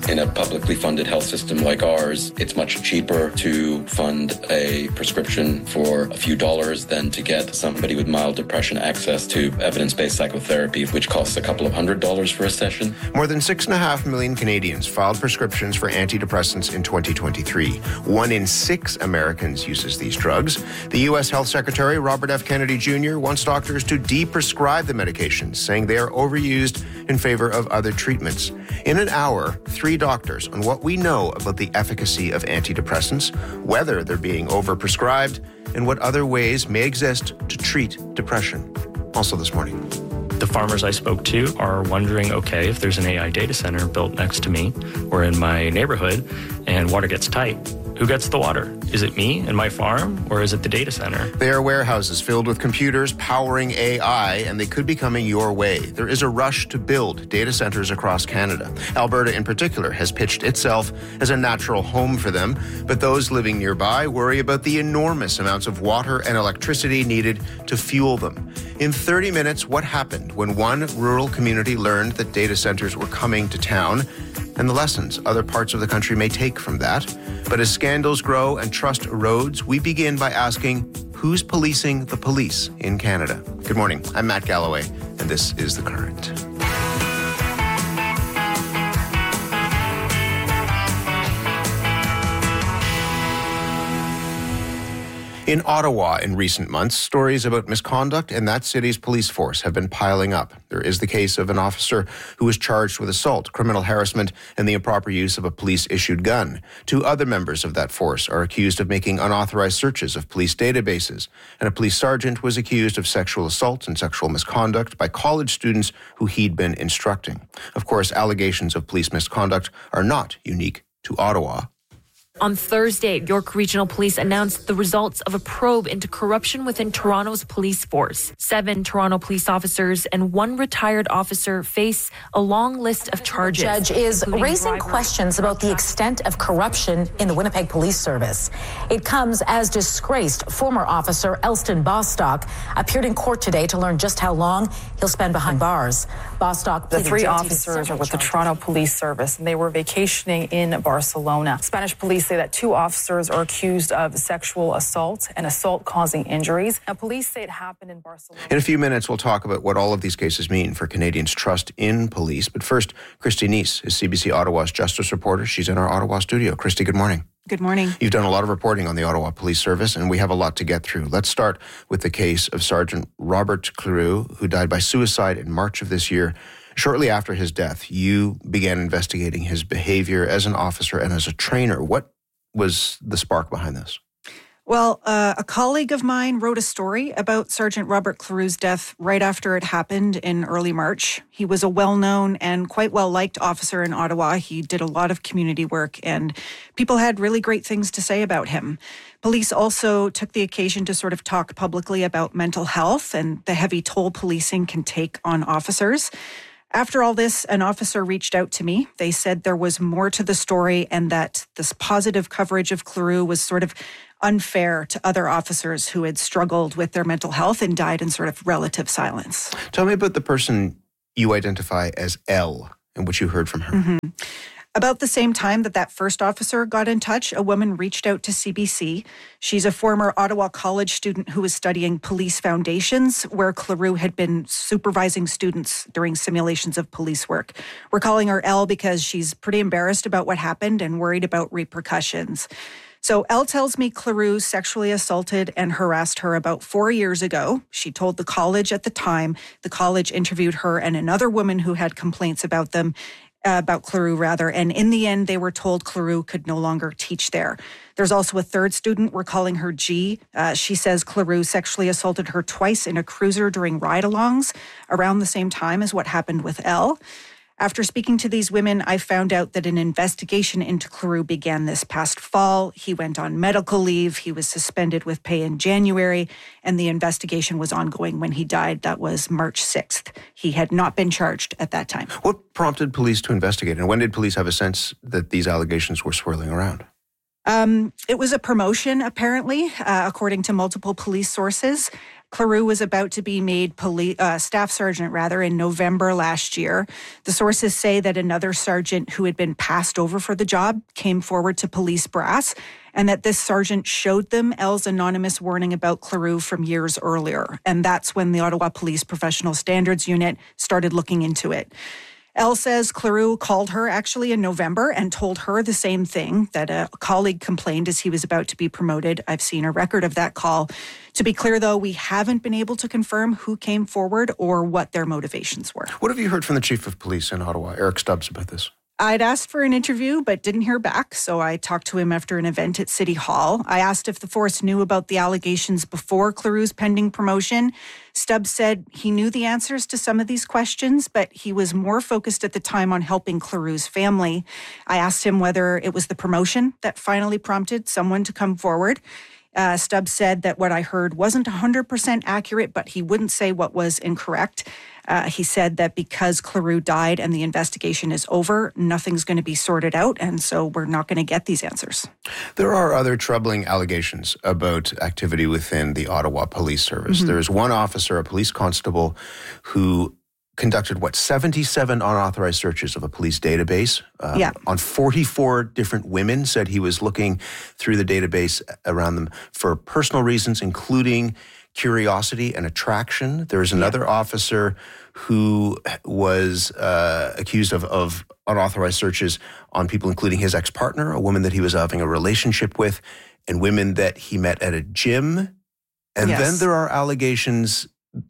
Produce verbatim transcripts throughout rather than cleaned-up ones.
In a publicly funded health system like ours, it's much cheaper to fund a prescription for a few dollars than to get somebody with mild depression access to evidence-based psychotherapy, which costs a couple of hundred dollars for a session. More than six and a half million Canadians filed prescriptions for antidepressants in twenty twenty-three. One in six Americans uses these drugs. The U S Health Secretary, Robert F. Kennedy Junior, wants doctors to de-prescribe the medications, saying they are overused in favor of other treatments. In an hour, three doctors on what we know about the efficacy of antidepressants, whether they're being overprescribed, and what other ways may exist to treat depression. Also this morning. The farmers I spoke to are wondering, okay, if there's an A I data center built next to me or in my neighborhood and water gets tight, who gets the water? Is it me and my farm, or is it the data center? They are warehouses filled with computers powering A I, and they could be coming your way. There is a rush to build data centers across Canada. Alberta, in particular, has pitched itself as a natural home for them, but those living nearby worry about the enormous amounts of water and electricity needed to fuel them. In thirty minutes, what happened when one rural community learned that data centers were coming to town, and the lessons other parts of the country may take from that. But as scandals grow and trust erodes, we begin by asking, who's policing the police in Canada? Good morning. I'm Matt Galloway, and this is The Current. In Ottawa in recent months, stories about misconduct in that city's police force have been piling up. There is the case of an officer who was charged with assault, criminal harassment, and the improper use of a police-issued gun. Two other members of that force are accused of making unauthorized searches of police databases, and a police sergeant was accused of sexual assault and sexual misconduct by college students who he'd been instructing. Of course, allegations of police misconduct are not unique to Ottawa. On Thursday, York Regional Police announced the results of a probe into corruption within Toronto's police force. Seven Toronto police officers and one retired officer face a long list of charges. The judge is raising questions about the extent of corruption in the Winnipeg Police Service. It comes as disgraced former officer Elston Bostock appeared in court today to learn just how long he'll spend behind bars. Bostock The three officers are with the Toronto Police Service, and they were vacationing in Barcelona. Spanish police say that two officers are accused of sexual assault and assault causing injuries. Now, police say it happened in Barcelona. In a few minutes, we'll talk about what all of these cases mean for Canadians' trust in police. But first, Christy Neese is C B C Ottawa's justice reporter. She's in our Ottawa studio. Christy, good morning. Good morning. You've done a lot of reporting on the Ottawa Police Service, and we have a lot to get through. Let's start with the case of Sergeant Robert Cleroux, who died by suicide in March of this year. Shortly after his death, you began investigating his behavior as an officer and as a trainer. What was the spark behind this? Well, uh, a colleague of mine wrote a story about Sergeant Robert Cleroux's death right after it happened in early March. He was a well-known and quite well-liked officer in Ottawa. He did a lot of community work, and people had really great things to say about him. Police also took the occasion to sort of talk publicly about mental health and the heavy toll policing can take on officers. After all this, an officer reached out to me. They said there was more to the story and that this positive coverage of Cleroux was sort of unfair to other officers who had struggled with their mental health and died in sort of relative silence. Tell me about the person you identify as L and what you heard from her. Mm-hmm. About the same time that that first officer got in touch, a woman reached out to C B C. She's a former Ottawa College student who was studying police foundations, where Cleroux had been supervising students during simulations of police work. We're calling her Elle because she's pretty embarrassed about what happened and worried about repercussions. So Elle tells me Cleroux sexually assaulted and harassed her about four years ago. She told the college at the time. The college interviewed her and another woman who had complaints about them. Uh, about Cleroux, rather, and in the end, they were told Cleroux could no longer teach there. There's also a third student, we're calling her G. Uh, she says Cleroux sexually assaulted her twice in a cruiser during ride-alongs around the same time as what happened with Elle. After speaking to these women, I found out that an investigation into Cleroux began this past fall. He went on medical leave. He was suspended with pay in January, and the investigation was ongoing when he died. That was March sixth. He had not been charged at that time. What prompted police to investigate, and when did police have a sense that these allegations were swirling around? Um, it was a promotion, apparently, uh, according to multiple police sources. Cleroux was about to be made police, uh, staff sergeant rather in November last year. The sources say that another sergeant who had been passed over for the job came forward to police brass, and that this sergeant showed them Elle's anonymous warning about Cleroux from years earlier. And that's when the Ottawa Police Professional Standards Unit started looking into it. Elle says Cleroux called her actually in November and told her the same thing, that a colleague complained as he was about to be promoted. I've seen a record of that call. To be clear, though, we haven't been able to confirm who came forward or what their motivations were. What have you heard from the Chief of Police in Ottawa, Eric Stubbs, about this? I'd asked for an interview, but didn't hear back, so I talked to him after an event at City Hall. I asked if the force knew about the allegations before Cleroux's pending promotion. Stubbs said he knew the answers to some of these questions, but he was more focused at the time on helping Cleroux's family. I asked him whether it was the promotion that finally prompted someone to come forward. Uh, Stubbs said that what I heard wasn't one hundred percent accurate, but he wouldn't say what was incorrect. Uh, he said that because Cleroux died and the investigation is over, nothing's going to be sorted out, and so we're not going to get these answers. There are other troubling allegations about activity within the Ottawa Police Service. Mm-hmm. There is one officer, a police constable, who conducted, what, seventy-seven unauthorized searches of a police database um, yeah. on forty-four different women, said he was looking through the database around them for personal reasons, including curiosity and attraction. There's another yeah. officer who was uh, accused of, of unauthorized searches on people, including his ex-partner, a woman that he was having a relationship with, and women that he met at a gym. And yes. then there are allegations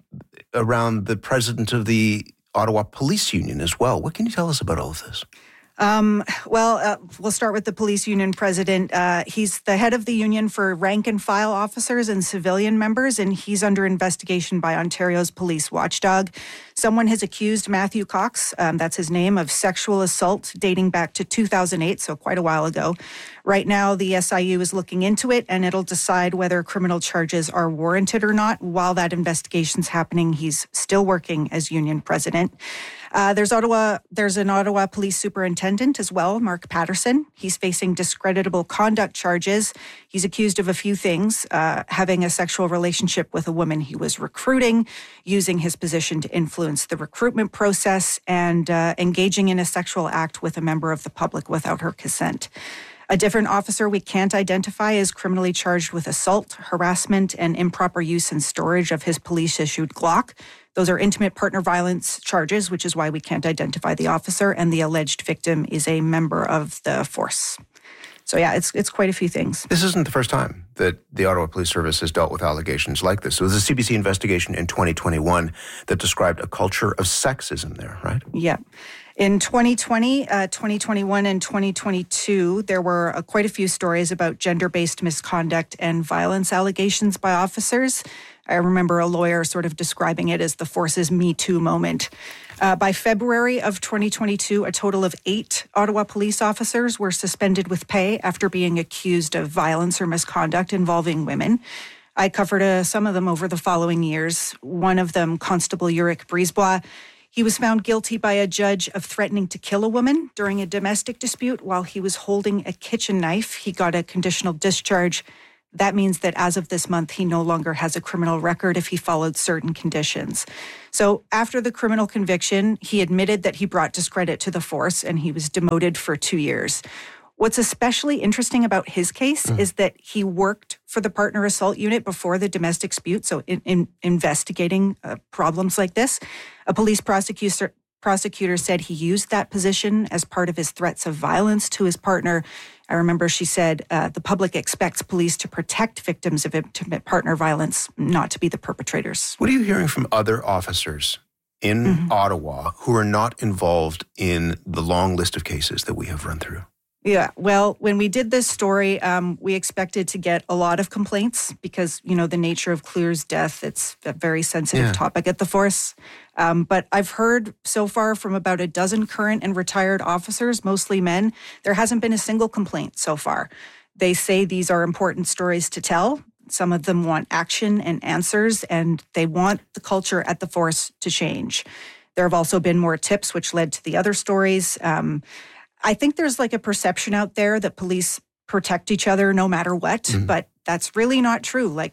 around the president of the Ottawa Police Union as well. What can you tell us about all of this? Um, well, uh, we'll start with the police union president. Uh, he's the head of the union for rank and file officers and civilian members, and he's under investigation by Ontario's police watchdog. Someone has accused Matthew Cox, um, that's his name, of sexual assault dating back to two thousand eight, so quite a while ago. Right now, the S I U is looking into it, and it'll decide whether criminal charges are warranted or not. While that investigation's happening, he's still working as union president. Uh, there's Ottawa. There's an Ottawa police superintendent as well, Mark Patterson. He's facing discreditable conduct charges. He's accused of a few things: uh, having a sexual relationship with a woman he was recruiting, using his position to influence the recruitment process, and uh, engaging in a sexual act with a member of the public without her consent. A different officer we can't identify is criminally charged with assault, harassment, and improper use and storage of his police-issued Glock. Those are intimate partner violence charges, which is why we can't identify the officer, and the alleged victim is a member of the force. So yeah, it's it's quite a few things. This isn't the first time that the Ottawa Police Service has dealt with allegations like this. There was a C B C investigation in twenty twenty-one that described a culture of sexism there, right? Yeah. In twenty twenty, uh, twenty twenty-one, and twenty twenty-two, there were uh, quite a few stories about gender-based misconduct and violence allegations by officers. I remember a lawyer sort of describing it as the force's Me Too moment. Uh, by February of twenty twenty-two, a total of eight Ottawa police officers were suspended with pay after being accused of violence or misconduct involving women. I covered uh, some of them over the following years. One of them, Constable Ulrich Brisebois, he was found guilty by a judge of threatening to kill a woman during a domestic dispute while he was holding a kitchen knife. He got a conditional discharge. That means that as of this month, he no longer has a criminal record if he followed certain conditions. So after the criminal conviction, he admitted that he brought discredit to the force, and he was demoted for two years. What's especially interesting about his case mm. is that he worked for the partner assault unit before the domestic dispute, so in, in investigating uh, problems like this. A police prosecutor prosecutor said he used that position as part of his threats of violence to his partner. I remember she said uh, the public expects police to protect victims of intimate partner violence, not to be the perpetrators. What are you hearing from other officers in mm-hmm. Ottawa who are not involved in the long list of cases that we have run through? Yeah, well, when we did this story, um, we expected to get a lot of complaints because, you know, the nature of Cleroux's death, it's a very sensitive yeah. topic at the force. Um, but I've heard so far from about a dozen current and retired officers, mostly men, there hasn't been a single complaint so far. They say these are important stories to tell. Some of them want action and answers, and they want the culture at the force to change. There have also been more tips, which led to the other stories. Um, I think there's like a perception out there that police protect each other no matter what, mm-hmm. but that's really not true. Like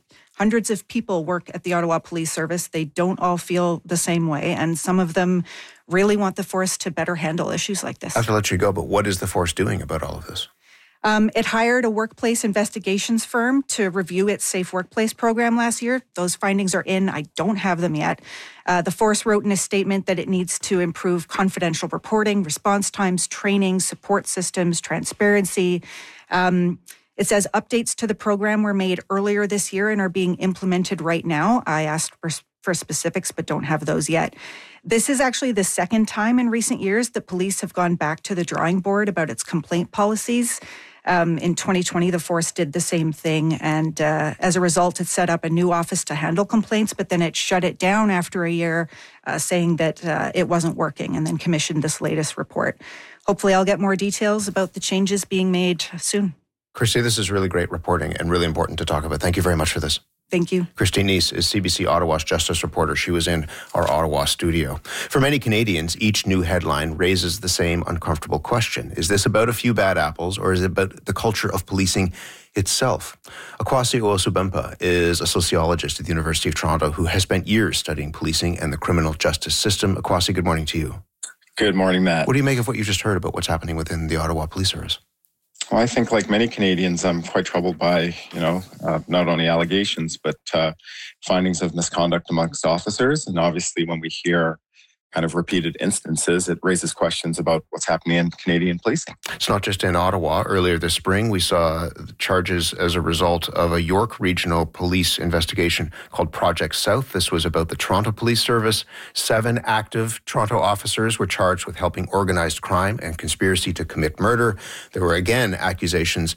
hundreds of people work at the Ottawa Police Service. They don't all feel the same way, and some of them really want the force to better handle issues like this. I have to let you go, but what is the force doing about all of this? Um, it hired a workplace investigations firm to review its Safe Workplace program last year. Those findings are in. I don't have them yet. Uh, the force wrote in a statement that it needs to improve confidential reporting, response times, training, support systems, transparency. Um, it says updates to the program were made earlier this year and are being implemented right now. I asked for, for specifics, but don't have those yet. This is actually the second time in recent years that police have gone back to the drawing board about its complaint policies. Um, in twenty twenty, the force did the same thing, and uh, as a result, it set up a new office to handle complaints, but then it shut it down after a year, uh, saying that uh, it wasn't working, and then commissioned this latest report. Hopefully, I'll get more details about the changes being made soon. Christy, this is really great reporting and really important to talk about. Thank you very much for this. Thank you. Christine Neese is C B C Ottawa's Justice reporter. She was in our Ottawa studio. For many Canadians, each new headline raises the same uncomfortable question. Is this about a few bad apples, or is it about the culture of policing itself? Akwasi Owosubempa is a sociologist at the University of Toronto who has spent years studying policing and the criminal justice system. Akwasi, good morning to you. Good morning, Matt. What do you make of what you just heard about what's happening within the Ottawa Police Service? Well, I think like many Canadians, I'm quite troubled by, you know, uh, not only allegations, but uh, findings of misconduct amongst officers. And obviously when we hear kind of repeated instances, it raises questions about what's happening in Canadian policing. It's not just in Ottawa. Earlier this spring, we saw charges as a result of a York Regional Police investigation called Project South. This was about the Toronto Police Service. Seven active Toronto officers were charged with helping organized crime and conspiracy to commit murder. There were again accusations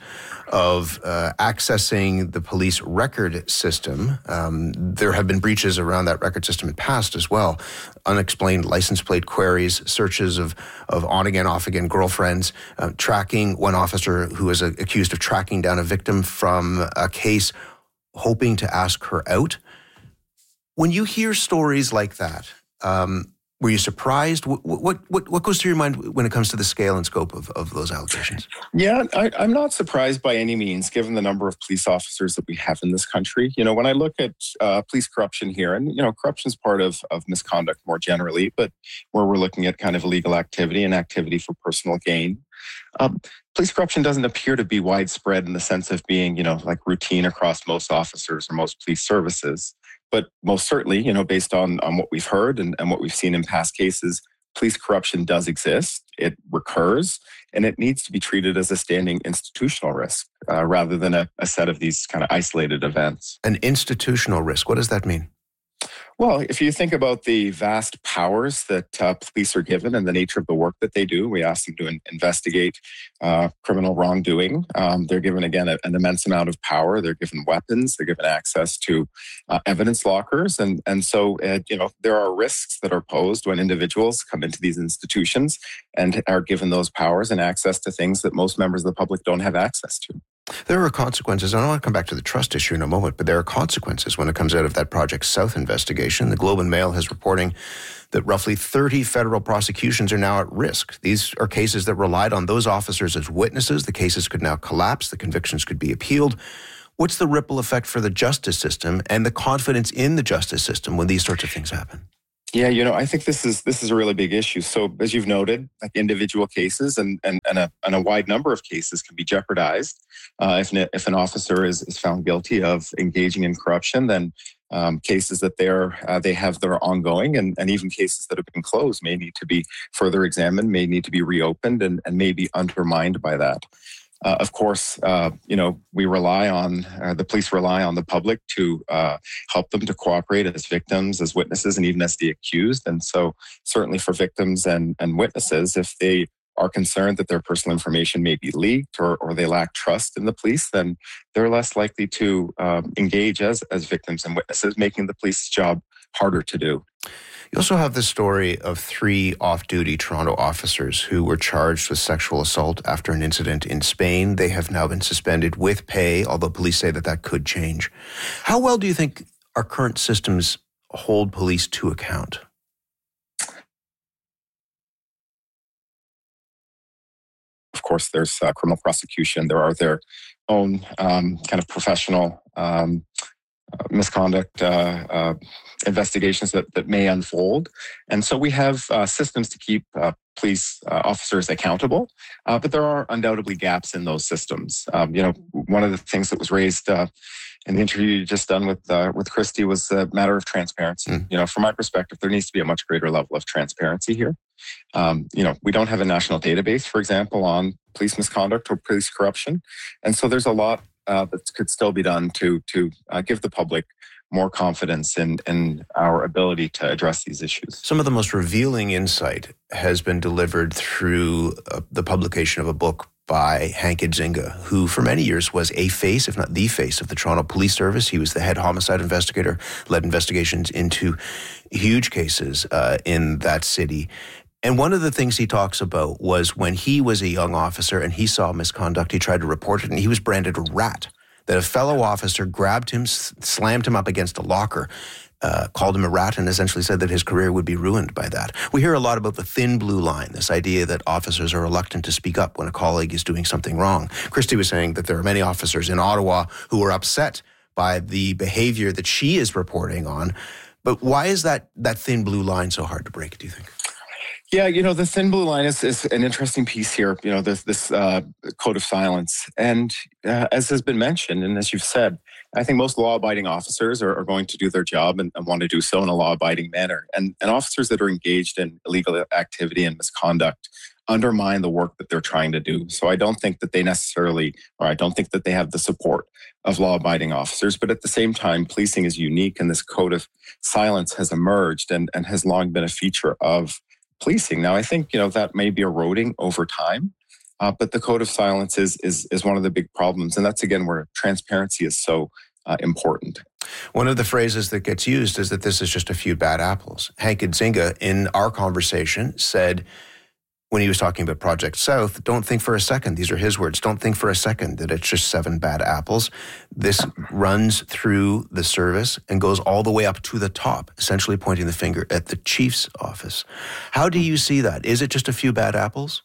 of uh, accessing the police record system. Um, there have been breaches around that record system in past as well. Unexplained license plate queries, searches of, of on-again, off-again girlfriends, uh, tracking one officer who was uh, accused of tracking down a victim from a case, hoping to ask her out. When you hear stories like that, um, were you surprised? What, what what what goes through your mind when it comes to the scale and scope of, of those allegations? Yeah, I, I'm not surprised by any means, given the number of police officers that we have in this country. You know, when I look at uh, police corruption here, and, you know, corruption is part of, of misconduct more generally, but where we're looking at kind of illegal activity and activity for personal gain. Um, police corruption doesn't appear to be widespread in the sense of being, you know, like routine across most officers or most police services. But most certainly, you know, based on, on what we've heard and, and what we've seen in past cases, police corruption does exist. It recurs, and it needs to be treated as a standing institutional risk uh, rather than a, a set of these kind of isolated events. An institutional risk, what does that mean? Well, if you think about the vast powers that uh, police are given and the nature of the work that they do, we ask them to in- investigate uh, criminal wrongdoing. Um, they're given, again, a, an immense amount of power. They're given weapons. They're given access to uh, evidence lockers. And, and so, uh, you know, there are risks that are posed when individuals come into these institutions and are given those powers and access to things that most members of the public don't have access to. There are consequences. I want to come back to the trust issue in a moment, but there are consequences when it comes out of that Project South investigation. The Globe and Mail is reporting that roughly thirty federal prosecutions are now at risk. These are cases that relied on those officers as witnesses. The cases could now collapse. The convictions could be appealed. What's the ripple effect for the justice system and the confidence in the justice system when these sorts of things happen? Yeah, you know, I think this is this is a really big issue. So, as you've noted, like individual cases and and, and, a, and a wide number of cases can be jeopardized uh, if an, if an officer is, is found guilty of engaging in corruption. Then um, cases that they're uh, they have that are ongoing, and, and even cases that have been closed may need to be further examined, may need to be reopened, and, and may be undermined by that. Uh, of course, uh, you know, we rely on, uh, the police rely on the public to uh, help them to cooperate as victims, as witnesses, and even as the accused. And so certainly for victims and, and witnesses, if they are concerned that their personal information may be leaked or, or they lack trust in the police, then they're less likely to um, engage as, as victims and witnesses, making the police's job harder to do. You also have the story of three off-duty Toronto officers who were charged with sexual assault after an incident in Spain. They have now been suspended with pay, although police say that that could change. How well do you think our current systems hold police to account? Of course, there's uh, criminal prosecution. There are their own um, kind of professional um uh, misconduct uh, uh, investigations that, that may unfold. And so we have uh, systems to keep uh, police uh, officers accountable, uh, but there are undoubtedly gaps in those systems. Um, you know, one of the things that was raised uh, in the interview you just done with uh, with Christy was a matter of transparency. Mm. You know, from my perspective, there needs to be a much greater level of transparency here. Um, you know, we don't have a national database, for example, on police misconduct or police corruption, and so there's a lot uh, that could still be done to to uh, give the public more confidence in, in our ability to address these issues. Some of the most revealing insight has been delivered through uh, the publication of a book by Hank Idzinga, who for many years was a face, if not the face, of the Toronto Police Service. He was the head homicide investigator, led investigations into huge cases uh, in that city. And one of the things he talks about was when he was a young officer and he saw misconduct, he tried to report it, and he was branded a rat. That a fellow officer grabbed him, slammed him up against a locker, uh, called him a rat, and essentially said that his career would be ruined by that. We hear a lot about the thin blue line, this idea that officers are reluctant to speak up when a colleague is doing something wrong. Christy was saying that there are many officers in Ottawa who are upset by the behavior that she is reporting on. But why is that, that thin blue line so hard to break, do you think? Yeah, you know, the thin blue line is, is an interesting piece here, you know, this, this uh, code of silence. And uh, as has been mentioned, and as you've said, I think most law-abiding officers are, are going to do their job and, and want to do so in a law-abiding manner. And, and officers that are engaged in illegal activity and misconduct undermine the work that they're trying to do. So I don't think that they necessarily, or I don't think that they have the support of law-abiding officers. But at the same time, policing is unique, and this code of silence has emerged and, and has long been a feature of policing. Now, I think, you know, that may be eroding over time, uh, but the code of silence is, is is one of the big problems. And that's, again, where transparency is so uh, important. One of the phrases that gets used is that this is just a few bad apples. Hank Idzinga, in our conversation, said, when he was talking about Project South, don't think for a second, these are his words, don't think for a second that it's just seven bad apples. This runs through the service and goes all the way up to the top, essentially pointing the finger at the chief's office. How do you see that? Is it just a few bad apples?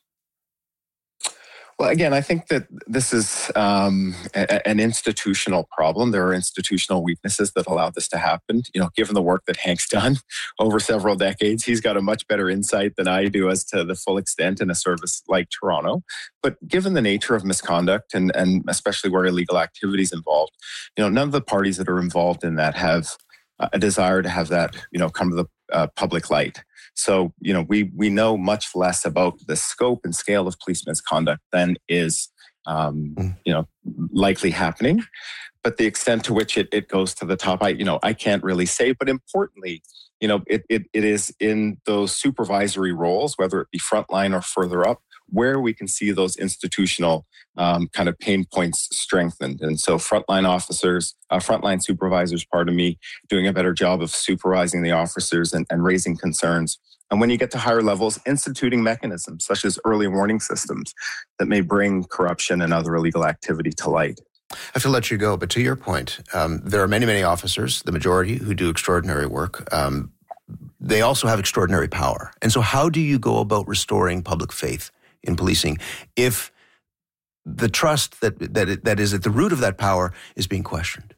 Well, again, I think that this is um, a, an institutional problem. There are institutional weaknesses that allow this to happen. You know, given the work that Hank's done over several decades, he's got a much better insight than I do as to the full extent in a service like Toronto. But given the nature of misconduct and, and especially where illegal activity is involved, you know, none of the parties that are involved in that have a desire to have that, you know, come to the uh, public light. So, you know, we we know much less about the scope and scale of police misconduct than is, um, mm. you know, likely happening. But the extent to which it, it goes to the top, I, you know, I can't really say. But importantly, you know, it, it it is in those supervisory roles, whether it be frontline or further up, where we can see those institutional um, kind of pain points strengthened. And so frontline officers, uh, frontline supervisors, pardon me, doing a better job of supervising the officers and, and raising concerns. And when you get to higher levels, instituting mechanisms such as early warning systems that may bring corruption and other illegal activity to light. I have to let you go, but to your point, um, there are many, many officers, the majority, who do extraordinary work. Um, they also have extraordinary power. And so how do you go about restoring public faith in policing if the trust that that it, that is at the root of that power is being questioned?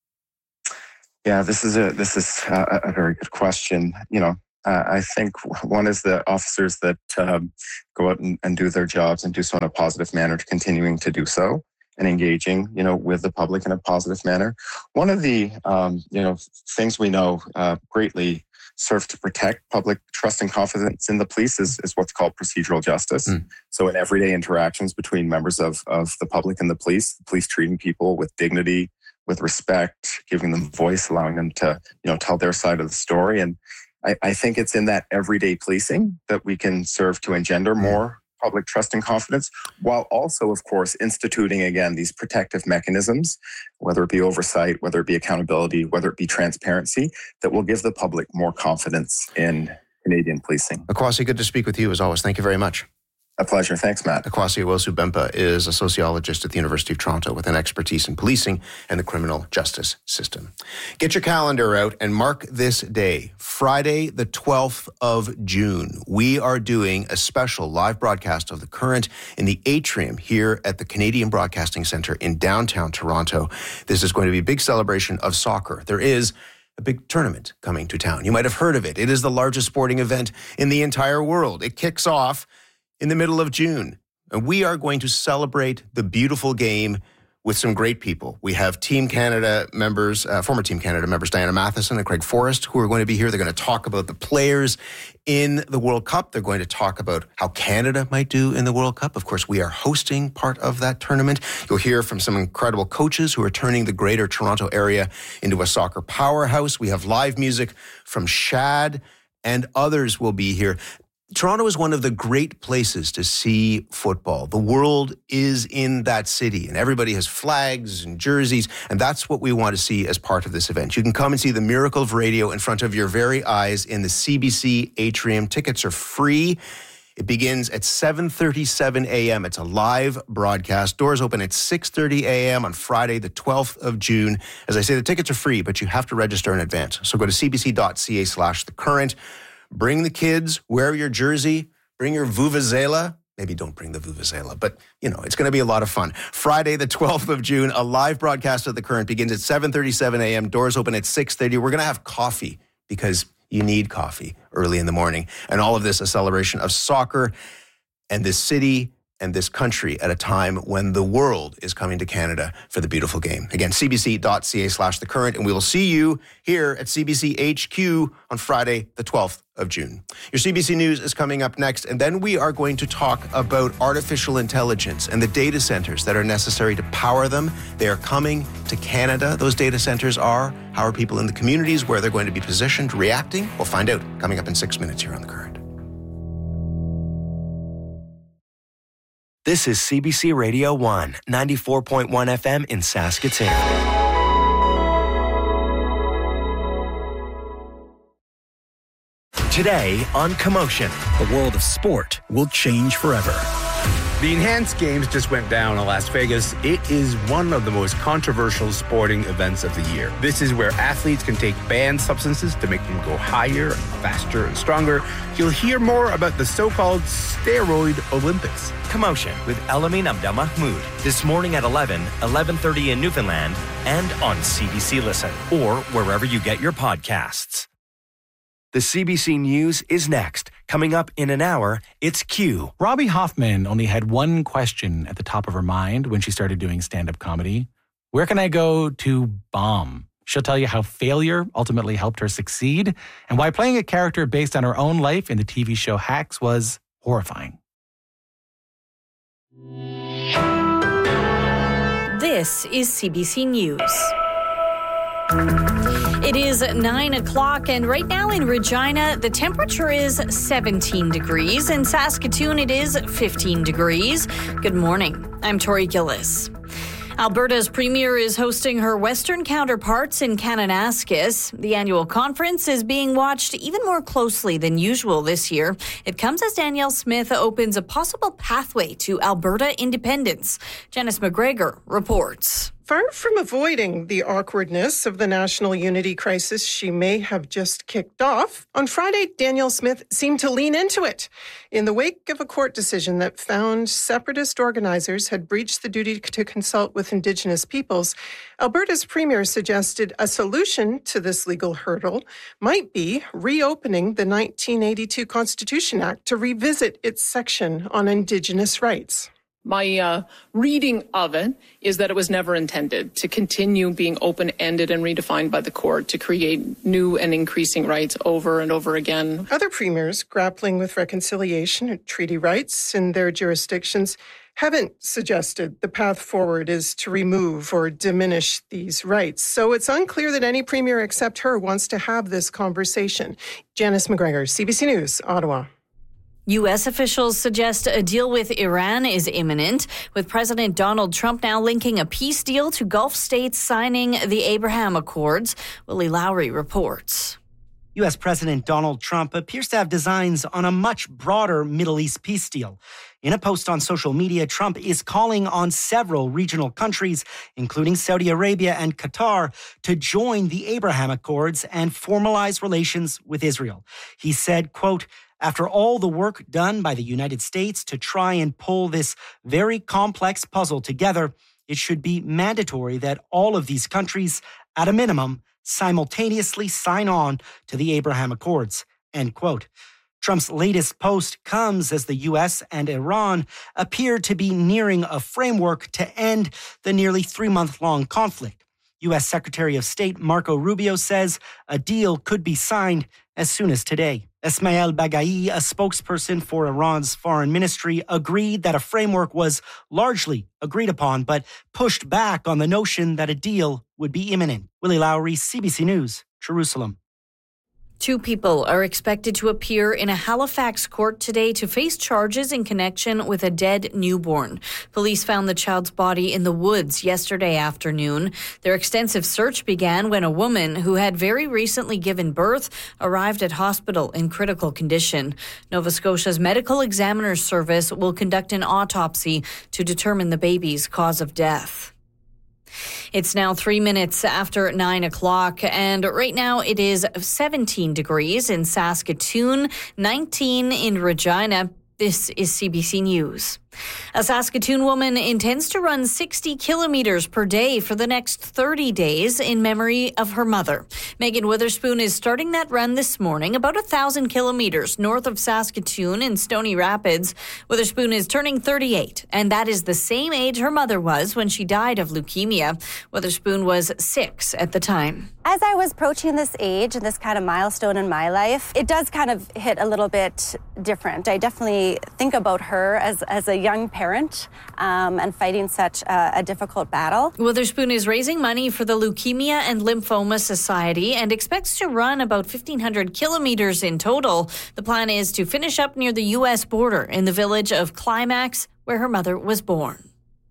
Yeah, this is a this is a, a very good question. You know, uh, I think one is the officers that um, go out and, and do their jobs and do so in a positive manner, continuing to do so and engaging, you know, with the public in a positive manner. One of the um, you know things we know uh, greatly serve to protect public trust and confidence in the police is, is what's called procedural justice. Mm. So in everyday interactions between members of, of the public and the police, the police treating people with dignity, with respect, giving them voice, allowing them to, you know, tell their side of the story. And I, I think it's in that everyday policing that we can serve to engender more public trust and confidence, while also, of course, instituting, again, these protective mechanisms, whether it be oversight, whether it be accountability, whether it be transparency, that will give the public more confidence in Canadian policing. Akwasi, good to speak with you as always. Thank you very much. A pleasure. Thanks, Matt. Akwasi Owusu-Bempah is a sociologist at the University of Toronto with an expertise in policing and the criminal justice system. Get your calendar out and mark this day, Friday, the twelfth of June. We are doing a special live broadcast of The Current in the atrium here at the Canadian Broadcasting Centre in downtown Toronto. This is going to be a big celebration of soccer. There is a big tournament coming to town. You might have heard of it. It is the largest sporting event in the entire world. It kicks off in the middle of June. And we are going to celebrate the beautiful game with some great people. We have Team Canada members, uh, former Team Canada members, Diana Matheson and Craig Forrest, who are going to be here. They're going to talk about the players in the World Cup. They're going to talk about how Canada might do in the World Cup. Of course, we are hosting part of that tournament. You'll hear from some incredible coaches who are turning the greater Toronto area into a soccer powerhouse. We have live music from Shad, and others will be here. Toronto is one of the great places to see football. The world is in that city, and everybody has flags and jerseys, and that's what we want to see as part of this event. You can come and see the miracle of radio in front of your very eyes in the C B C Atrium. Tickets are free. It begins at seven thirty-seven a.m. It's a live broadcast. Doors open at six thirty a.m. on Friday, the twelfth of June. As I say, the tickets are free, but you have to register in advance. So go to cbc.ca slash the current. Bring the kids, wear your jersey, bring your vuvuzela. Maybe don't bring the vuvuzela, but, you know, it's going to be a lot of fun. Friday, the twelfth of June, a live broadcast of The Current begins at seven thirty-seven a.m. Doors open at six thirty. We're going to have coffee because you need coffee early in the morning. And all of this a celebration of soccer and this city and this country at a time when the world is coming to Canada for the beautiful game. Again, cbc.ca slash the current, and we will see you here at C B C H Q on Friday, the twelfth of June. Your C B C News is coming up next, and then we are going to talk about artificial intelligence and the data centers that are necessary to power them. They are coming to Canada. Those data centers are. How are people in the communities where they're going to be positioned reacting? We'll find out coming up in six minutes here on The Current. This is C B C Radio one, ninety-four point one F M in Saskatoon. Today on Commotion. The world of sport will change forever. The Enhanced Games just went down in Las Vegas. It is one of the most controversial sporting events of the year. This is where athletes can take banned substances to make them go higher, faster, and stronger. You'll hear more about the so-called steroid Olympics. Commotion with Elamin Abdelmahmoud this morning at eleven, eleven thirty in Newfoundland, and on C B C Listen or wherever you get your podcasts. The C B C News is next. Coming up in an hour, it's Q. Robbie Hoffman only had one question at the top of her mind when she started doing stand-up comedy. Where can I go to bomb? She'll tell you how failure ultimately helped her succeed and why playing a character based on her own life in the T V show Hacks was horrifying. This is C B C News. It is nine o'clock, and right now in Regina, the temperature is seventeen degrees. In Saskatoon, it is fifteen degrees. Good morning. I'm Tori Gillis. Alberta's premier is hosting her Western counterparts in Kananaskis. The annual conference is being watched even more closely than usual this year. It comes as Danielle Smith opens a possible pathway to Alberta independence. Janice McGregor reports. Far from avoiding the awkwardness of the national unity crisis she may have just kicked off, on Friday, Danielle Smith seemed to lean into it. In the wake of a court decision that found separatist organizers had breached the duty to consult with Indigenous peoples, Alberta's premier suggested a solution to this legal hurdle might be reopening the nineteen eighty-two Constitution Act to revisit its section on Indigenous rights. My uh, reading of it is that it was never intended to continue being open-ended and redefined by the court to create new and increasing rights over and over again. Other premiers grappling with reconciliation and treaty rights in their jurisdictions haven't suggested the path forward is to remove or diminish these rights. So it's unclear that any premier except her wants to have this conversation. Janice McGregor, C B C News, Ottawa. U S officials suggest a deal with Iran is imminent, with President Donald Trump now linking a peace deal to Gulf states signing the Abraham Accords. Willie Lowry reports. U S President Donald Trump appears to have designs on a much broader Middle East peace deal. In a post on social media, Trump is calling on several regional countries, including Saudi Arabia and Qatar, to join the Abraham Accords and formalize relations with Israel. He said, quote, "After all the work done by the United States to try and pull this very complex puzzle together, it should be mandatory that all of these countries, at a minimum, simultaneously sign on to the Abraham Accords," end quote. Trump's latest post comes as the U S and Iran appear to be nearing a framework to end the nearly three-month-long conflict. U S Secretary of State Marco Rubio says a deal could be signed as soon as today. Esmail Baghai, a spokesperson for Iran's foreign ministry, agreed that a framework was largely agreed upon, but pushed back on the notion that a deal would be imminent. Willie Lowry, C B C News, Jerusalem. Two people are expected to appear in a Halifax court today to face charges in connection with a dead newborn. Police found the child's body in the woods yesterday afternoon. Their extensive search began when a woman who had very recently given birth arrived at hospital in critical condition. Nova Scotia's Medical Examiner's Service will conduct an autopsy to determine the baby's cause of death. It's now three minutes after nine o'clock, and right now it is seventeen degrees in Saskatoon, nineteen in Regina. This is C B C News. A Saskatoon woman intends to run sixty kilometers per day for the next thirty days in memory of her mother. Megan Witherspoon is starting that run this morning, about one thousand kilometers north of Saskatoon in Stony Rapids. Witherspoon is turning thirty-eight, and that is the same age her mother was when she died of leukemia. Witherspoon was six at the time. As I was approaching this age and this kind of milestone in my life, it does kind of hit a little bit different. I definitely think about her as, as a young parent um, and fighting such a, a difficult battle. Witherspoon is raising money for the Leukemia and Lymphoma Society and expects to run about fifteen hundred kilometers in total. The plan is to finish up near the U S border in the village of Climax, where her mother was born.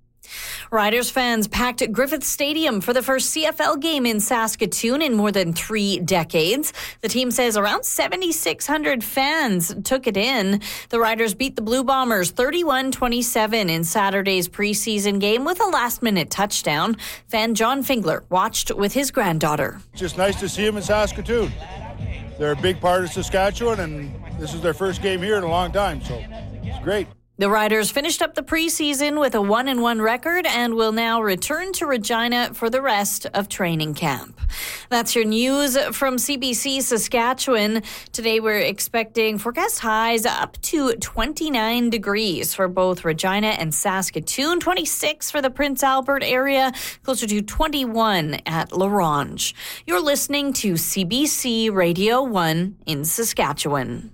Riders fans packed Griffith Stadium for the first C F L game in Saskatoon in more than three decades. The team says around seventy-six hundred fans took it in. The Riders beat the Blue Bombers thirty-one twenty-seven in Saturday's preseason game with a last-minute touchdown. Fan John Fingler watched with his granddaughter. Just nice to see them in Saskatoon. They're a big part of Saskatchewan, and this is their first game here in a long time, so it's great. The Riders finished up the preseason with a one and one record and will now return to Regina for the rest of training camp. That's your news from C B C Saskatchewan. Today we're expecting forecast highs up to twenty-nine degrees for both Regina and Saskatoon, twenty-six for the Prince Albert area, closer to twenty-one at La Ronge. You're listening to C B C Radio one in Saskatchewan.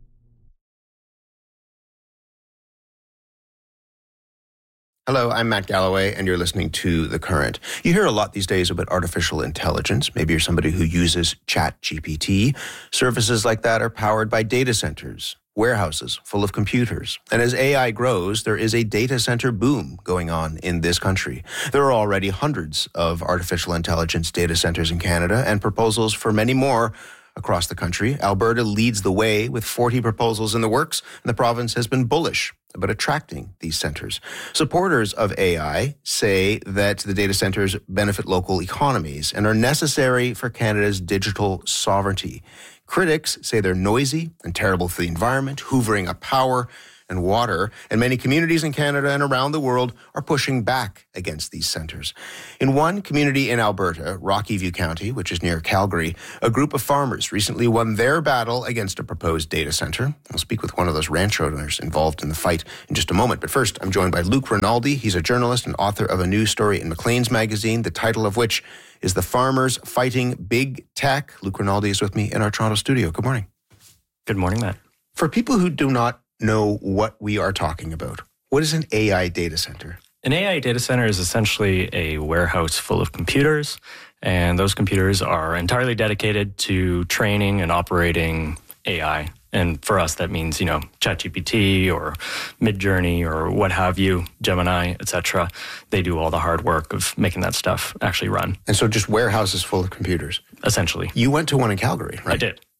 Hello, I'm Matt Galloway, and you're listening to The Current. You hear a lot these days about artificial intelligence. Maybe you're somebody who uses ChatGPT. Services like that are powered by data centers, warehouses full of computers. And as A I grows, there is a data center boom going on in this country. There are already hundreds of artificial intelligence data centers in Canada and proposals for many more across the country. Alberta leads the way with forty proposals in the works, and the province has been bullish about attracting these centers. Supporters of A I say that the data centers benefit local economies and are necessary for Canada's digital sovereignty. Critics say they're noisy and terrible for the environment, hoovering up power and water, and many communities in Canada and around the world are pushing back against these centers. In one community in Alberta, Rocky View County, which is near Calgary, a group of farmers recently won their battle against a proposed data center. I'll speak with one of those ranch owners involved in the fight in just a moment. But first, I'm joined by Luke Rinaldi. He's a journalist and author of a news story in Maclean's magazine, the title of which is The Farmers Fighting Big Tech. Luke Rinaldi is with me in our Toronto studio. Good morning. Good morning, Matt. For people who do not know what we are talking about, what is an A I data center? An A I data center is essentially a warehouse full of computers, and those computers are entirely dedicated to training and operating A I. And for us, that means, you know, ChatGPT or Midjourney or what have you, Gemini, et cetera. They do all the hard work of making that stuff actually run. And so just warehouses full of computers? Essentially. You went to one in Calgary, right? I did.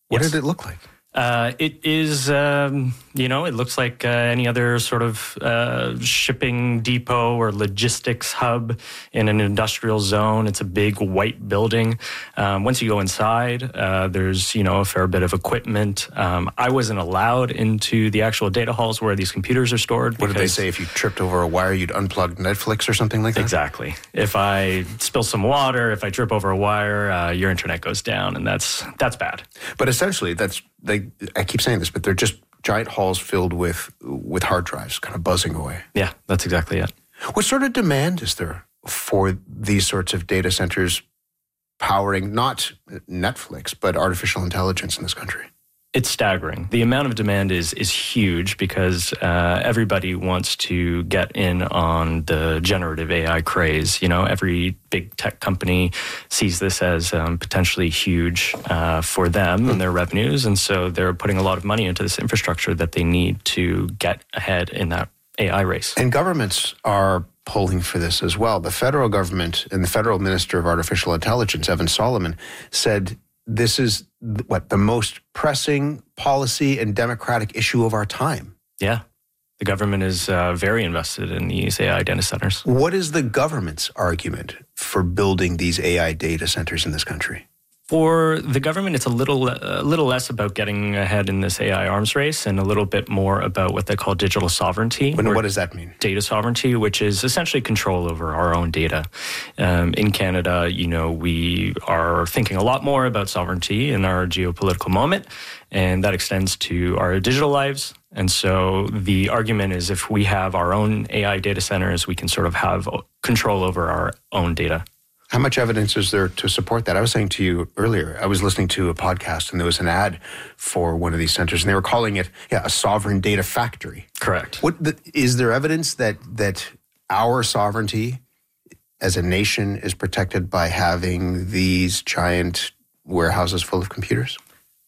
What Yes. did it look like? Uh, it is, um, you know, it looks like uh, any other sort of uh, shipping depot or logistics hub in an industrial zone. It's a big white building. Um, once you go inside, uh, there's, you know, a fair bit of equipment. Um, I wasn't allowed into the actual data halls where these computers are stored. What did they say? If you tripped over a wire, you'd unplug Netflix or something like that? Exactly. If I spill some water, if I trip over a wire, uh, your internet goes down, and that's that's bad. But essentially, that's they. I keep saying this, but they're just giant halls filled with with hard drives, kind of buzzing away. Yeah, that's exactly it. What sort of demand is there for these sorts of data centers powering not Netflix but artificial intelligence in this country? It's staggering. The amount of demand is is huge because uh, everybody wants to get in on the generative A I craze. You know, every big tech company sees this as um, potentially huge uh, for them and their revenues, and so they're putting a lot of money into this infrastructure that they need to get ahead in that A I race. And governments are pulling for this as well. The federal government and the federal Minister of Artificial Intelligence, Evan Solomon, said this is what the most pressing policy and democratic issue of our time. Yeah. The government is uh, very invested in these A I data centers. What is the government's argument for building these A I data centers in this country? For the government, it's a little a little less about getting ahead in this A I arms race and a little bit more about what they call digital sovereignty. And what does that mean? Data sovereignty, which is essentially control over our own data. Um, in Canada, you know, we are thinking a lot more about sovereignty in our geopolitical moment, and that extends to our digital lives. And so the argument is if we have our own A I data centers, we can sort of have control over our own data. How much evidence is there to support that? I was saying to you earlier, I was listening to a podcast and there was an ad for one of these centers and they were calling it, yeah, a sovereign data factory. Correct. What the, is there evidence that that our sovereignty as a nation is protected by having these giant warehouses full of computers?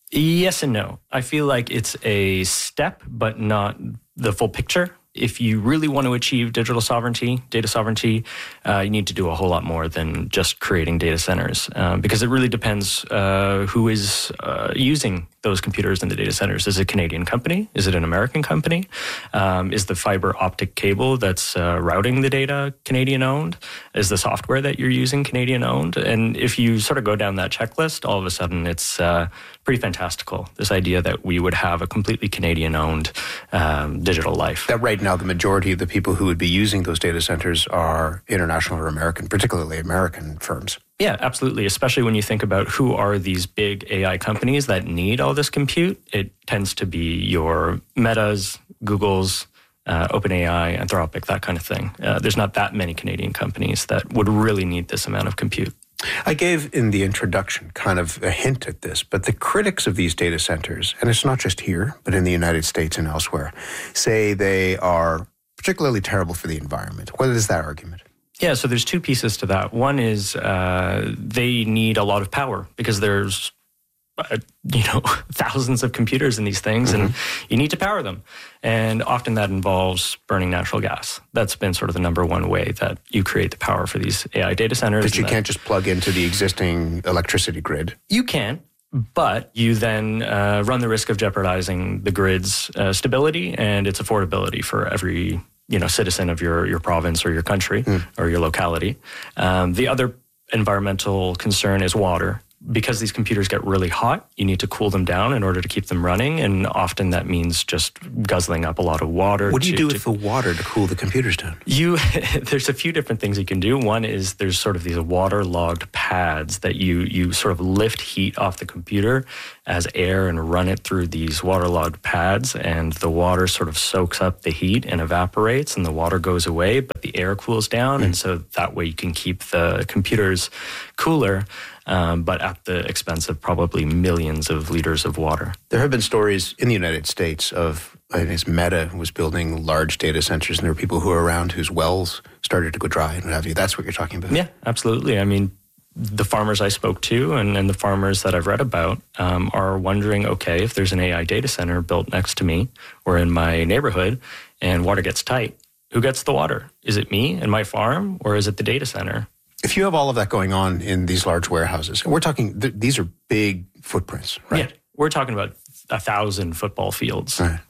Yes and no. I feel like it's a step, but not the full picture. If you really want to achieve digital sovereignty, data sovereignty, uh, you need to do a whole lot more than just creating data centers um, because it really depends uh, who is uh, using those computers in the data centers. Is it a Canadian company? Is it an American company? Um, is the fiber optic cable that's uh, routing the data Canadian owned? Is the software that you're using Canadian owned? And if you sort of go down that checklist, all of a sudden it's uh, pretty fantastical, this idea that we would have a completely Canadian owned um, digital life. That right now the majority of the people who would be using those data centers are international or American, particularly American firms. Yeah, absolutely. Especially when you think about who are these big A I companies that need all this compute. It tends to be your Metas, Googles, uh, OpenAI, Anthropic, that kind of thing. Uh, there's not that many Canadian companies that would really need this amount of compute. I gave in the introduction kind of a hint at this, but the critics of these data centers, and it's not just here, but in the United States and elsewhere, say they are particularly terrible for the environment. What is that argument? Yeah, so there's two pieces to that. One is uh, they need a lot of power because there's, uh, you know, thousands of computers in these things, mm-hmm. and you need to power them. And often that involves burning natural gas. That's been sort of the number one way that you create the power for these A I data centers. But you that, can't just plug into the existing electricity grid. You can, but you then uh, run the risk of jeopardizing the grid's uh, stability and its affordability for every you know, citizen of your, your province or your country mm. or your locality. Um, the other environmental concern is water. Because these computers get really hot, you need to cool them down in order to keep them running. And often that means just guzzling up a lot of water. What do you to, do to, with the water to cool the computers down? You, there's a few different things you can do. One is there's sort of these waterlogged pads that you, you sort of lift heat off the computer as air and run it through these waterlogged pads. And the water sort of soaks up the heat and evaporates and the water goes away, but the air cools down. Mm. And so that way you can keep the computers cooler. Um, but at the expense of probably millions of liters of water. There have been stories in the United States of, I think it's Meta was building large data centers, and there were people who were around whose wells started to go dry and what have you. That's what you're talking about. Yeah, absolutely. I mean, the farmers I spoke to and, and the farmers that I've read about um, are wondering, okay, if there's an A I data center built next to me or in my neighborhood and water gets tight, who gets the water? Is it me and my farm, or is it the data center? If you have all of that going on in these large warehouses, and we're talking, th- these are big footprints, right? Yeah. we're talking about a thousand football fields. Right.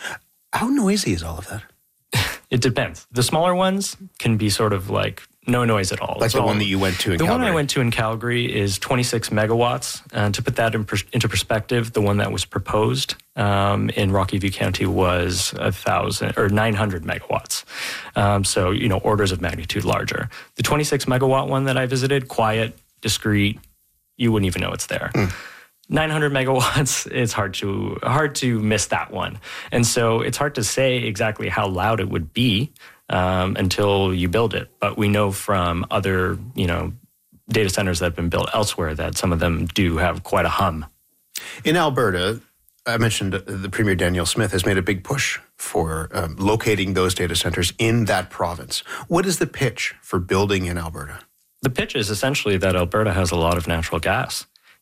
How noisy is all of that? It depends. The smaller ones can be sort of like no noise at all. Like It's the all, one that you went to in the Calgary? one I went to in Calgary is twenty-six megawatts. And to put that in per, into perspective, the one that was proposed um, in Rocky View County was a thousand or nine hundred megawatts. Um, so, you know, orders of magnitude larger. The twenty-six megawatt one that I visited, quiet, discreet, you wouldn't even know it's there. Mm. nine hundred megawatts, it's hard to hard to miss that one. And so it's hard to say exactly how loud it would be um, until you build it. But we know from other, you know, data centers that have been built elsewhere that some of them do have quite a hum. In Alberta, I mentioned the Premier Danielle Smith has made a big push for um, locating those data centers in that province. What is the pitch for building in Alberta? The pitch is essentially that Alberta has a lot of natural gas.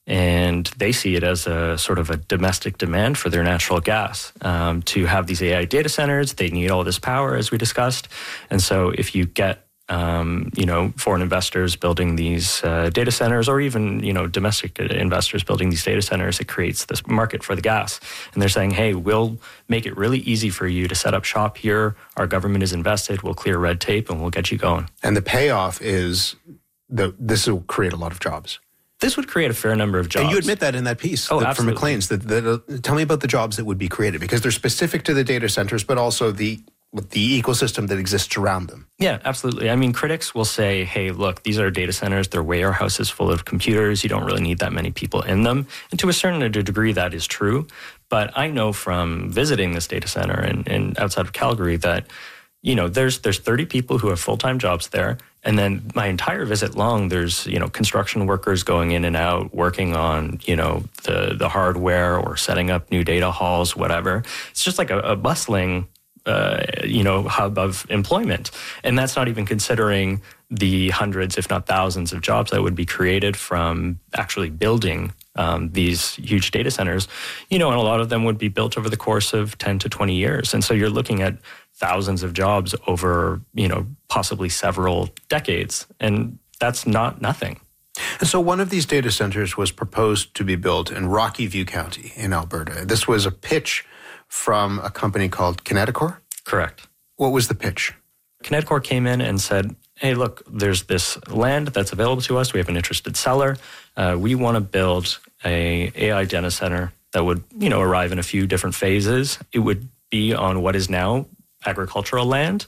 And they see it as a sort of a domestic demand for their natural gas. Um, to have these A I data centers, they need all this power, as we discussed. And so if you get, um, you know, foreign investors building these uh, data centers, or even, you know, domestic investors building these data centers, it creates this market for the gas. And they're saying, hey, we'll make it really easy for you to set up shop here. Our government is invested. We'll clear red tape and we'll get you going. And the payoff is that this will create a lot of jobs. This would create a fair number of jobs. And you admit that in that piece oh, that, from Maclean's. That, that, uh, tell me about the jobs that would be created, because they're specific to the data centers, but also the the ecosystem that exists around them. Yeah, absolutely. I mean, critics will say, hey, look, these are data centers. They're warehouses full of computers. You don't really need that many people in them. And to a certain degree, that is true. But I know from visiting this data center and, and outside of Calgary that, you know, there's there's thirty people who have full-time jobs there. And then my entire visit long, there's, you know, construction workers going in and out, working on, you know, the, the hardware or setting up new data halls, whatever. It's just like a, a bustling, uh, you know, hub of employment. And that's not even considering the hundreds, if not thousands of jobs that would be created from actually building um, these huge data centers, you know, and a lot of them would be built over the course of ten to twenty years. And so you're looking at thousands of jobs over, you know, possibly several decades. And that's not nothing. And so one of these data centers was proposed to be built in Rocky View County in Alberta. This was a pitch from a company called Kineticor? Correct. What was the pitch? Kineticor came in and said, hey, look, there's this land that's available to us. We have an interested seller. Uh, we want to build a AI data center that would, you know, arrive in a few different phases. It would be on what is now agricultural land.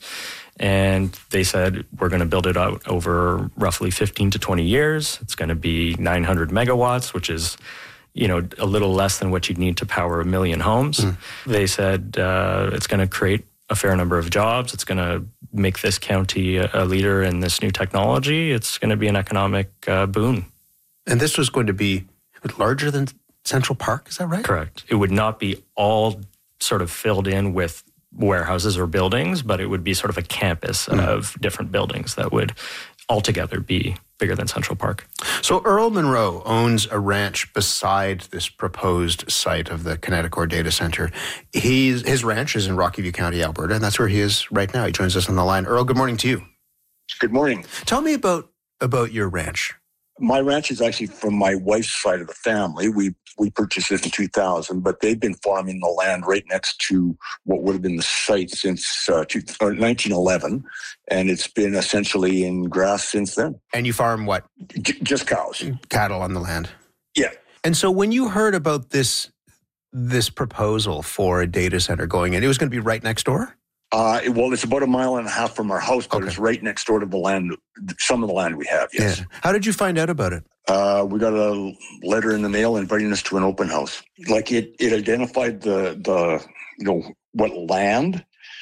And they said, we're going to build it out over roughly fifteen to twenty years. It's going to be nine hundred megawatts, which is, you know, a little less than what you'd need to power a million homes. Mm. They said uh, it's going to create a fair number of jobs. It's going to make this county a, a leader in this new technology. It's going to be an economic uh, boon. And this was going to be larger than Central Park, is that right? Correct. It would not be all sort of filled in with warehouses or buildings, but it would be sort of a campus mm. of different buildings that would altogether be bigger than Central Park. So Earl Monroe owns a ranch beside this proposed site of the Kineticor data center. He's, his ranch is in Rocky View County, Alberta, and that's where he is right now. He joins us on the line. Earl, good morning to you. Good morning. Tell me about, about your ranch. My ranch is actually from my wife's side of the family. We we purchased it in two thousand, but they've been farming the land right next to what would have been the site since uh, two, or nineteen eleven, and it's been essentially in grass since then. And you farm what? J- just cows. Cattle on the land. Yeah. And so when you heard about this this proposal for a data center going in, it was going to be right next door? Uh, well, it's about a mile and a half from our house, but okay. It's right next door to the land, some of the land we have, yes. Yeah. How did you find out about it? Uh, we got a letter in the mail inviting us to an open house. Like it, it identified the, the, you know, what land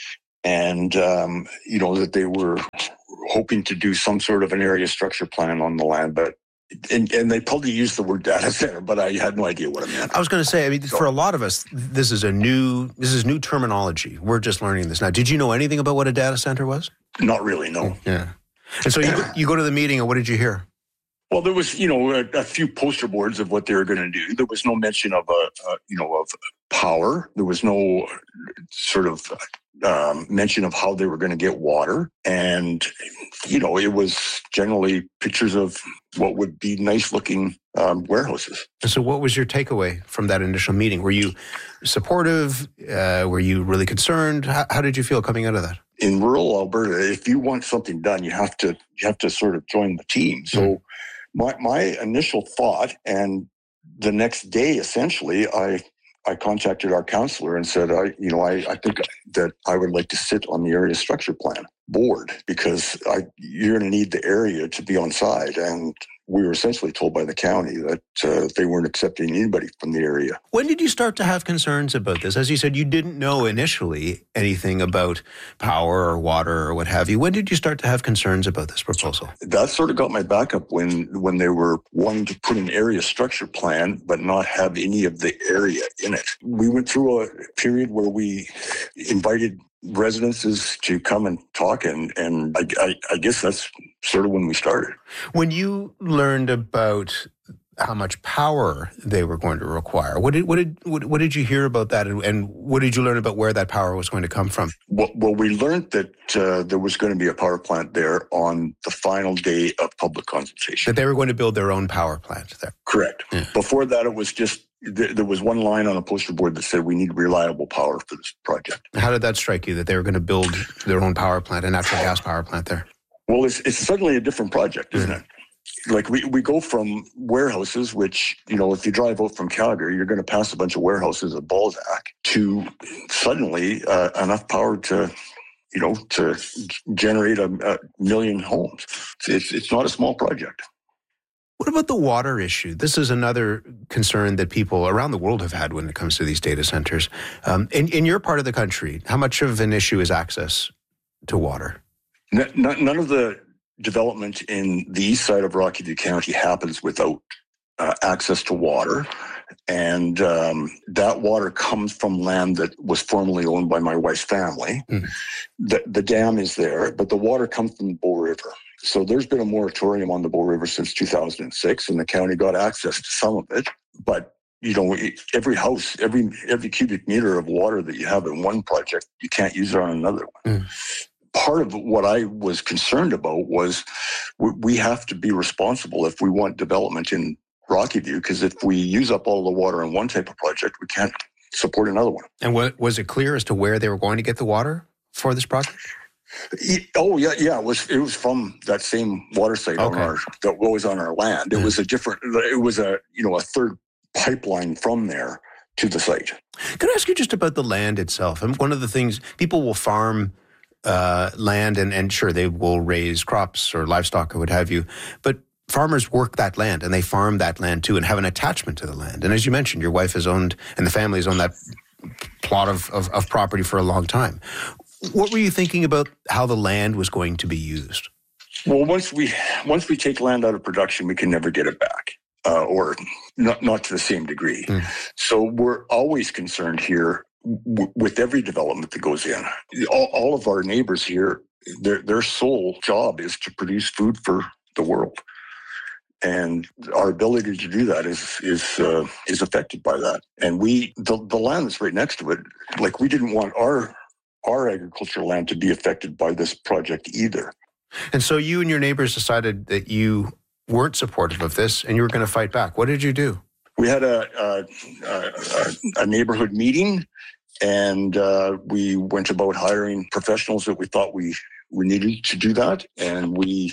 and, um, you know, that they were hoping to do some sort of an area structure plan on the land, but And, and they probably used the word data center, but I had no idea what it meant. I was going to say, I mean, so, for a lot of us, this is a new, this is new terminology. We're just learning this now. Did you know anything about what a data center was? Not really, no. Yeah. And so you, you go to the meeting, and what did you hear? Well, there was, you know, a, a few poster boards of what they were going to do. There was no mention of a, a you know, of power. There was no sort of um, mention of how they were going to get water. And, you know, it was generally pictures of what would be nice looking um, warehouses. And so what was your takeaway from that initial meeting? Were you supportive? Uh, were you really concerned? How, how did you feel coming out of that? In rural Alberta, if you want something done, you have to you have to sort of join the team. So mm. my my initial thought, and the next day, essentially, I I contacted our councillor and said, I you know I, I think that I would like to sit on the area structure plan board because I you're going to need the area to be on side. And we were essentially told by the county that uh, they weren't accepting anybody from the area. When did you start to have concerns about this? As you said, you didn't know initially anything about power or water or what have you. When did you start to have concerns about this proposal? That sort of got my back up when, when they were wanting to put an area structure plan but not have any of the area in it. We went through a period where we invited residences to come and talk, and, and I, I, I guess that's sort of when we started. When you learned about how much power they were going to require, what did what did what, what did you hear about that, and, and what did you learn about where that power was going to come from? Well, well we learned that uh, there was going to be a power plant there on the final day of public consultation. That they were going to build their own power plant there. Correct. Yeah. Before that, it was just there was one line on a poster board that said we need reliable power for this project. How did that strike you, that they were going to build their own power plant, a natural gas power plant there? Well, it's, it's suddenly a different project, isn't mm. it? Like we, we go from warehouses, which, you know, if you drive out from Calgary, you're going to pass a bunch of warehouses at Balzac, to suddenly uh, enough power to, you know, to generate a, a million homes. It's, it's not a small project. What about the water issue? This is another concern that people around the world have had when it comes to these data centers. Um, in, in your part of the country, how much of an issue is access to water? N- none of the development in the east side of Rocky View County happens without uh, access to water. And um, that water comes from land that was formerly owned by my wife's family. Mm. The, the dam is there, but the water comes from the Bow River. So there's been a moratorium on the Bow River since two thousand six, and the county got access to some of it. But, you know, every house, every every cubic meter of water that you have in one project, you can't use it on another one. Mm. Part of what I was concerned about was we have to be responsible if we want development in Rocky View, because if we use up all the water in one type of project, we can't support another one. And what, was it clear as to where they were going to get the water for this project? Oh yeah, yeah. It was it was from that same water site okay. on our that was on our land. It mm. was a different. It was a you know a third pipeline from there to the site. Can I ask you just about the land itself? And one of the things, people will farm uh, land, and and sure they will raise crops or livestock or what have you, but farmers work that land and they farm that land too and have an attachment to the land. And as you mentioned, your wife has owned and the family has owned that plot of, of, of property for a long time. What were you thinking about how the land was going to be used? Well, once we once we take land out of production, we can never get it back, uh, or not not to the same degree. Mm. So we're always concerned here w- with every development that goes in. All, all of our neighbors here, their their sole job is to produce food for the world, and our ability to do that is is uh, is affected by that. And we the the land that's right next to it, like we didn't want our our agricultural land to be affected by this project either. And so you and your neighbors decided that you weren't supportive of this and you were going to fight back. What did you do? We had a a, a, a neighborhood meeting, and uh, we went about hiring professionals that we thought we, we needed to do that. And we,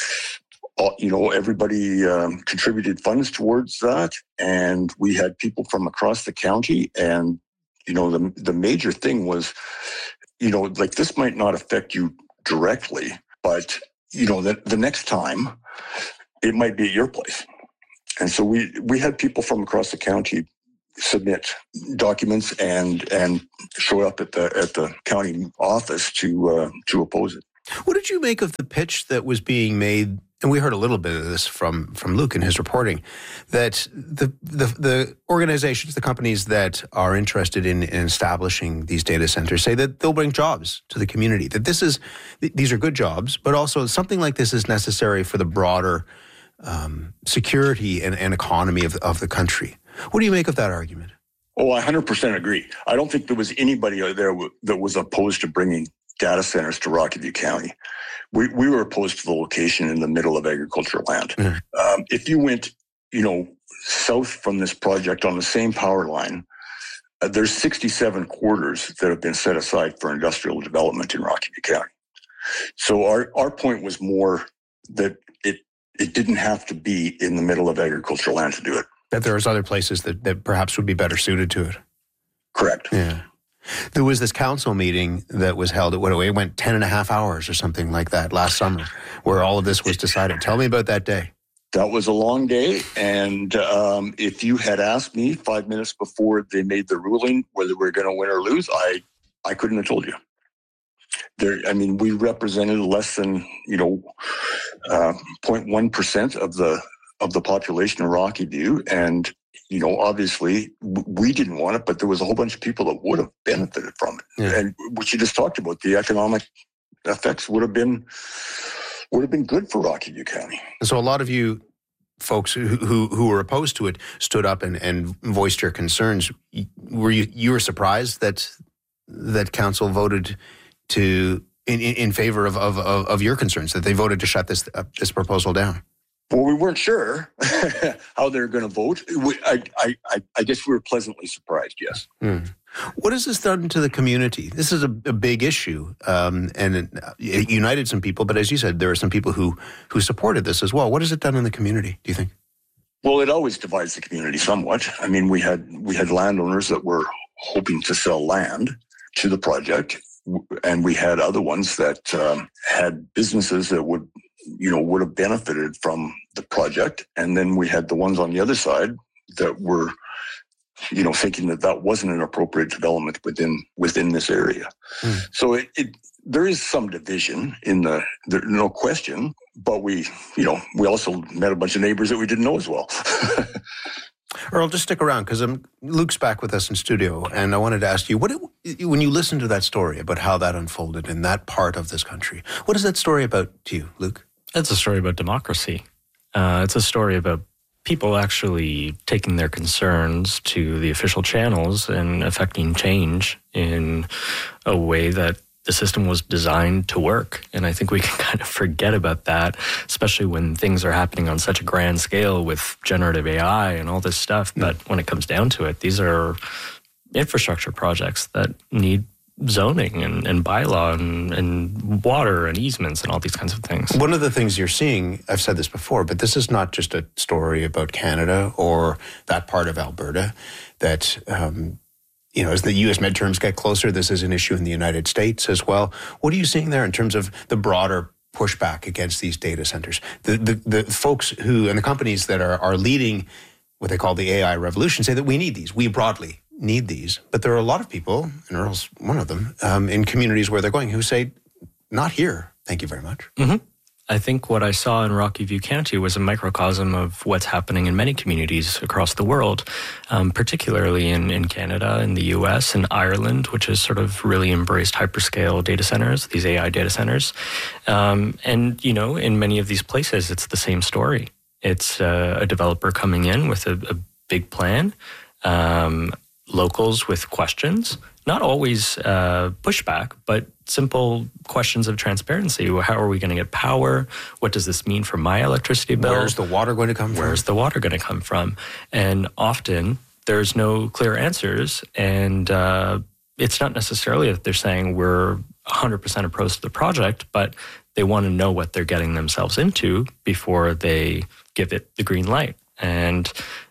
you know, everybody um, contributed funds towards that. And we had people from across the county. And, you know, the the major thing was, you know, like this might not affect you directly, but, you know, the, the next time it might be at your place. And so we, we had people from across the county submit documents and and show up at the at the county office to uh, to oppose it. What did you make of the pitch that was being made? And we heard a little bit of this from, from Luke in his reporting, that the, the the organizations, the companies that are interested in, in establishing these data centers say that they'll bring jobs to the community, that this is, these are good jobs, but also something like this is necessary for the broader um, security and, and economy of, of the country. What do you make of that argument? Oh, I one hundred percent agree. I don't think there was anybody out there w- that was opposed to bringing data centers to Rocky County. We we were opposed to the location in the middle of agricultural land. Mm. Um, if you went, you know, south from this project on the same power line, uh, there's sixty-seven quarters that have been set aside for industrial development in Rocky County. So our, our point was more that it it didn't have to be in the middle of agricultural land to do it. That there's other places that, that perhaps would be better suited to it. Correct. Yeah. There was this council meeting that was held at what it went ten and a half hours or something like that last summer, where all of this was decided. Tell me about that day. That was a long day, and um, if you had asked me five minutes before they made the ruling whether we're going to win or lose, I I couldn't have told you. There, I mean, we represented less than you know, uh, zero point one percent of the of the population of Rocky View, and you know, obviously we didn't want it, but there was a whole bunch of people that would have benefited from it. Yeah. And what you just talked about, the economic effects would have been would have been good for Rocky View County. And so a lot of you folks who who, who were opposed to it stood up and, and voiced your concerns. Were you you were surprised that that council voted to in, in favor of, of of your concerns, that they voted to shut this uh, this proposal down? Well, we weren't sure how they're going to vote. We, I, I, I guess we were pleasantly surprised, yes. Mm. What has this done to the community? This is a, a big issue, um, and it, it united some people, but as you said, there are some people who, who supported this as well. What has it done in the community, do you think? Well, it always divides the community somewhat. I mean, we had we had landowners that were hoping to sell land to the project, and we had other ones that um, had businesses that would you know, would have benefited from the project. And then we had the ones on the other side that were, you know, thinking that that wasn't an appropriate development within within this area. Mm. So it, it there is some division in the, there, no question, but we, you know, we also met a bunch of neighbors that we didn't know as well. Earl, just stick around because um, Luke's back with us in studio, and I wanted to ask you, what it, when you listen to that story about how that unfolded in that part of this country, what is that story about to you, Luke? It's a story about democracy. Uh, it's a story about people actually taking their concerns to the official channels and affecting change in a way that the system was designed to work. And I think we can kind of forget about that, especially when things are happening on such a grand scale with generative A I and all this stuff. But when it comes down to it, these are infrastructure projects that need zoning and, and bylaw and, and water and easements and all these kinds of things. One of the things you're seeing, I've said this before, but this is not just a story about Canada or that part of Alberta, that, um, you know, as the U S midterms get closer, this is an issue in the United States as well. What are you seeing there in terms of the broader pushback against these data centers? The, the, the folks who, and the companies that are, are leading what they call the A I revolution say that we need these, we broadly need these. But there are a lot of people, and Earl's one of them, um, in communities where they're going who say, not here, thank you very much. Mm-hmm. I think what I saw in Rocky View County was a microcosm of what's happening in many communities across the world, um, particularly in, in Canada, in the U S, and Ireland, which has sort of really embraced hyperscale data centers, these A I data centers. Um, and, you know, in many of these places, it's the same story. It's uh, a developer coming in with a, a big plan, um, locals with questions, not always uh, pushback, but simple questions of transparency. How are we going to get power? What does this mean for my electricity bill? Where's the water going to come from? Where's the water going to come from? And often there's no clear answers. And uh, it's not necessarily that they're saying we're one hundred percent opposed to the project, but they want to know what they're getting themselves into before they give it the green light. And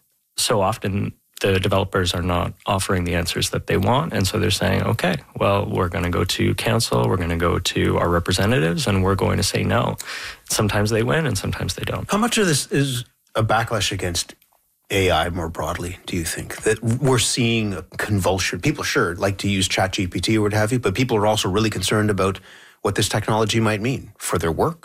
so often the developers are not offering the answers that they want. And so they're saying, okay, well, we're going to go to council, we're going to go to our representatives, and we're going to say no. Sometimes they win and sometimes they don't. How much of this is a backlash against A I more broadly, do you think? That we're seeing a convulsion? People sure like to use ChatGPT or what have you, but people are also really concerned about what this technology might mean for their work,